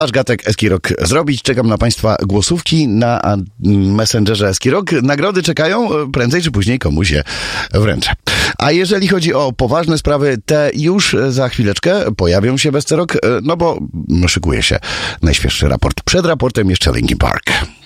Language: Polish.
Aż Gatek Eskirok zrobić. Czekam na Państwa głosówki na Messengerze Eskirok. Nagrody czekają, prędzej czy później komuś je wręczę. A jeżeli chodzi o poważne sprawy, te już za chwileczkę pojawią się w Eszterok, no bo szykuje się najświeższy raport. Przed raportem jeszcze Linkin Park.